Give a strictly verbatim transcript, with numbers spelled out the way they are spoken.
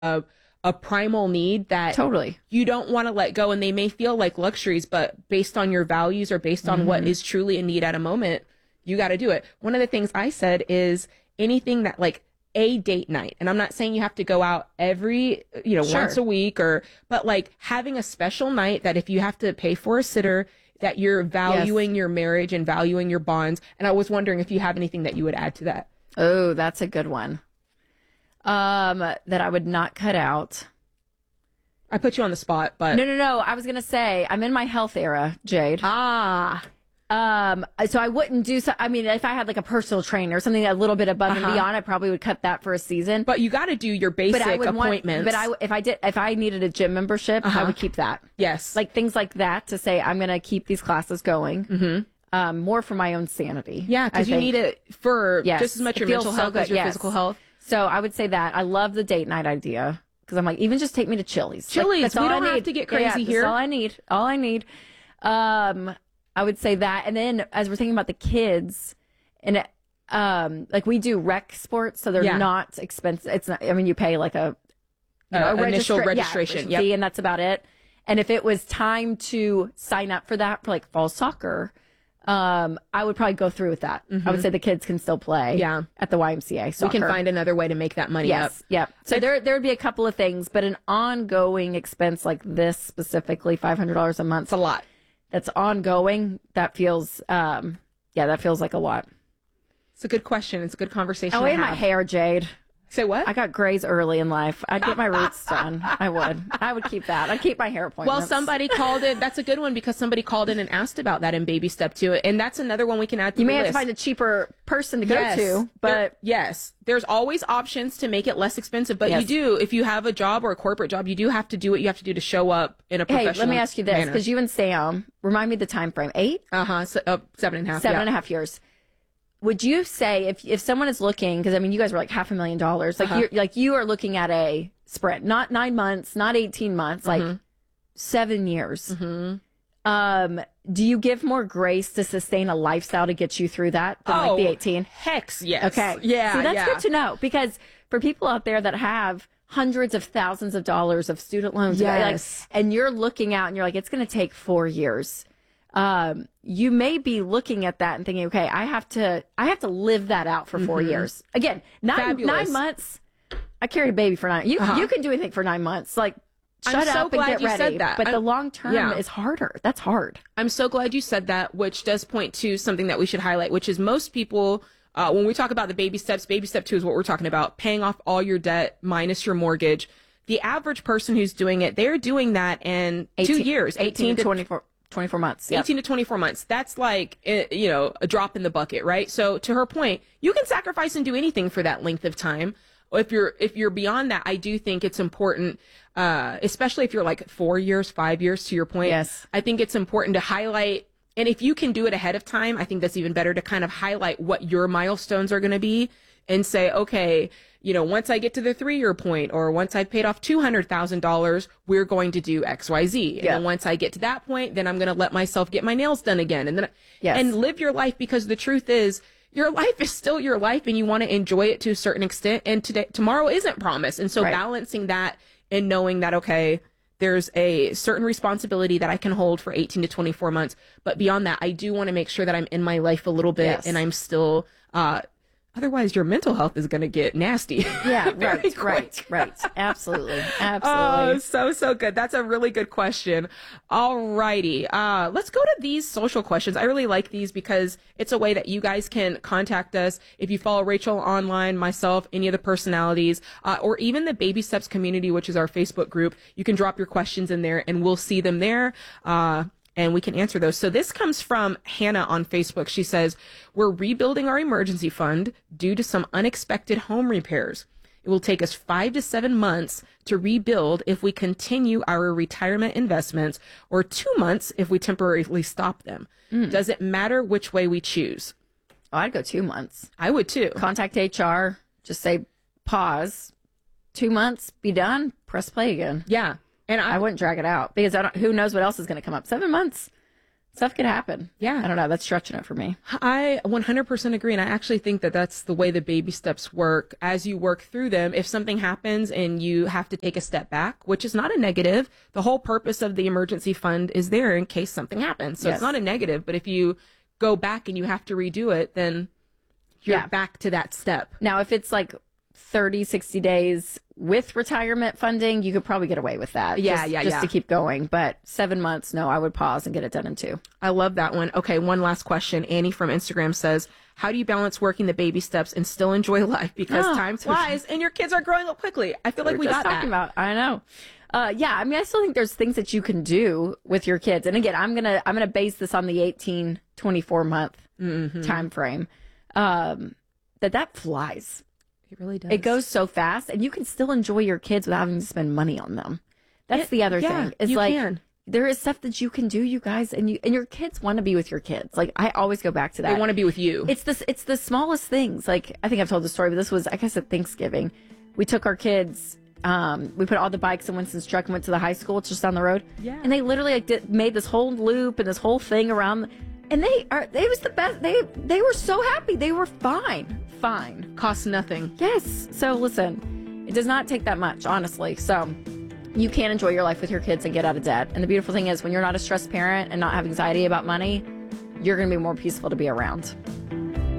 a, a primal need that totally you don't want to let go, and they may feel like luxuries, but based on your values or based on mm-hmm. what is truly a need at a moment, you got to do it. One of the things I said is anything that like a date night, and I'm not saying you have to go out every, you know, sure. once a week, or, but like having a special night that if you have to pay for a sitter, that you're valuing yes. your marriage and valuing your bonds. And I was wondering if you have anything that you would add to that. Oh, that's a good one. Um, that I would not cut out. I put you on the spot, but no, no, no. I was gonna say I'm in my health era, Jade. Ah. Um, so I wouldn't do so. I mean, if I had like a personal trainer or something a little bit above uh-huh. and beyond, I probably would cut that for a season. But you got to do your basic but appointments. Want, but I, if I did, if I needed a gym membership, uh-huh. I would keep that. Yes, like things like that to say I'm going to keep these classes going. Mm-hmm. Um, more for my own sanity. Yeah, because you need it for yes. just as much it your mental so health good. as your yes. physical health. So I would say that I love the date night idea because I'm like, even just take me to Chili's. Chili's. Like, we don't I have to get crazy yeah, yeah, here. That's all I need. All I need. Um. I would say that. And then as we're thinking about the kids, and um, like we do rec sports, so they're yeah. not expensive. It's not, I mean, you pay like a, you know, uh, a initial registra- registration yeah, yep. fee, and that's about it. And if it was time to sign up for that for like fall soccer, um, I would probably go through with that. Mm-hmm. I would say the kids can still play yeah. at the Y M C A soccer. We can find another way to make that money yes, up. Yep. So it's, there there would be a couple of things, but an ongoing expense like this specifically, five hundred dollars a month. It's a lot. That's ongoing. That feels, um, yeah, that feels like a lot. It's a good question. It's a good conversation. Oh, and my hair, Jade. Say what? I got grays early in life. I'd get my roots done. I would. I would keep that. I'd keep my hair appointments. Well, somebody called it. That's a good one because somebody called in and asked about that in Baby Step Two, and that's another one we can add to you the may list. have to find a cheaper person to yes. go to, but there, yes, there's always options to make it less expensive. But yes. you do, if you have a job or a corporate job, you do have to do what you have to do to show up in a professional. Hey, let me ask you this, because you and Sam remind me the time frame. Eight? Uh huh. So, uh, seven and a half. Seven yeah. and a half years. Would you say if if someone is looking, because I mean you guys were like half a million dollars, like uh-huh. you're like you are looking at a sprint, not nine months, not eighteen months, like mm-hmm. seven years. Mm-hmm. Um, do you give more grace to sustain a lifestyle to get you through that than oh, like the eighteen? Hex, yes. Okay, yeah, see, that's yeah. good to know because for people out there that have hundreds of thousands of dollars of student loans, yes. like, and you're looking out and you're like, it's going to take four years. Um, you may be looking at that and thinking, okay, I have to, I have to live that out for four mm-hmm. years. Again, nine, Fabulous. nine months. I carried a baby for nine. You, uh-huh. you can do anything for nine months. Like, shut I'm so up glad and get you ready. said that. But I'm, the long term yeah. is harder. That's hard. I'm so glad you said that, which does point to something that we should highlight, which is most people, uh, when we talk about the baby steps, baby step two is what we're talking about, paying off all your debt minus your mortgage. The average person who's doing it, they're doing that in eighteen, two years, eighteen to twenty-four. twenty-four months. Yep. eighteen to twenty-four months. That's like, you know, a drop in the bucket, right? So to her point, you can sacrifice and do anything for that length of time. If you're, if you're beyond that, I do think it's important, uh, especially if you're like four years, five years to your point. Yes. I think it's important to highlight, and if you can do it ahead of time, I think that's even better to kind of highlight what your milestones are going to be and say, okay, you know, once I get to the three-year point, or once I've paid off two hundred thousand dollars, we're going to do X, Y, Z. And yeah. then once I get to that point, then I'm going to let myself get my nails done again. And then, yes. and live your life, because the truth is, your life is still your life and you want to enjoy it to a certain extent. And today, tomorrow isn't promised. And so right. balancing that and knowing that, okay, there's a certain responsibility that I can hold for eighteen to twenty-four months. But beyond that, I do want to make sure that I'm in my life a little bit yes. and I'm still, uh, otherwise, your mental health is going to get nasty. Yeah, right, right, right. Absolutely, absolutely. Oh, so, so good. That's a really good question. All righty. Uh, let's go to these social questions. I really like these because it's a way that you guys can contact us. If you follow Rachel online, myself, any of the personalities, uh, or even the Baby Steps community, which is our Facebook group, you can drop your questions in there and we'll see them there. Uh, And we can answer those. So this comes from Hannah on Facebook. She says, we're rebuilding our emergency fund due to some unexpected home repairs. It will take us five to seven months to rebuild if we continue our retirement investments, or two months if we temporarily stop them. Mm. Does it matter which way we choose? Oh, I'd go two months. I would too. Contact H R. Just say pause. Two months, be done, press play again. Yeah. And I, I wouldn't drag it out because I don't, who knows what else is going to come up. Seven months. stuff could happen. Yeah. I don't know. That's stretching it for me. I one hundred percent agree. And I actually think that that's the way the baby steps work. As you work through them, if something happens and you have to take a step back, which is not a negative, the whole purpose of the emergency fund is there in case something happens. So Yes. it's not a negative, but if you go back and you have to redo it, then you're Yeah. back to that step. Now, if it's like thirty, sixty days with retirement funding, you could probably get away with that. Yeah, just, yeah, just yeah. to keep going. But seven months, no, I would pause and get it done in two. I love that one. Okay, one last question. Annie from Instagram says, how do you balance working the baby steps and still enjoy life? Because Oh, time flies and your kids are growing up quickly. I feel like we We're got just talking that. about. I know. Uh, yeah, I mean, I still think there's things that you can do with your kids. And again, I'm gonna I'm gonna base this on the eighteen, twenty-four month Mm-hmm. time frame. Um, that that flies. It really does. It goes so fast, and you can still enjoy your kids without having to spend money on them. That's It- the other yeah, thing. It's you like can. there is stuff that you can do, you guys, and you and your kids want to be with your kids. Like I always go back to that. They want to be with you. It's this. It's the smallest things. Like I think I've told the story, but this was I guess at Thanksgiving. We took our kids. Um, we put all the bikes in Winston's truck and went to the high school. It's just down the road. Yeah. And they literally like did, made this whole loop and this whole thing around. And they are. It was the best. They they were so happy. They were fine. Fine. Costs nothing. Yes. So listen, it does not take that much, honestly. So you can enjoy your life with your kids and get out of debt. And the beautiful thing is when you're not a stressed parent and not have anxiety about money, you're going to be more peaceful to be around.